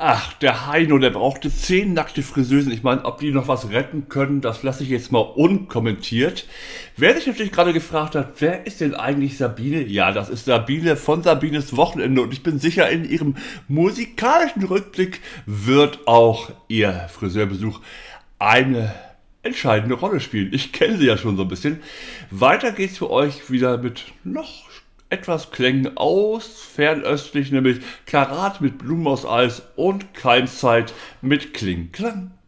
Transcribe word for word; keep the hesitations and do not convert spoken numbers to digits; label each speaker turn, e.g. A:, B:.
A: Ach, der Heino, der brauchte zehn nackte Friseusen. Ich meine, ob die noch was retten können, das lasse ich jetzt mal unkommentiert. Wer sich natürlich gerade gefragt hat, wer ist denn eigentlich Sabine? Ja, das ist Sabine von Sabines Wochenende und ich bin sicher, in ihrem musikalischen Rückblick wird auch ihr Friseurbesuch eine entscheidende Rolle spielen. Ich kenne sie ja schon so ein bisschen. Weiter geht's für euch wieder mit noch etwas Klängen aus fernöstlich, nämlich Karat mit Blumen aus Eis und Keimzeit mit Kling Klang.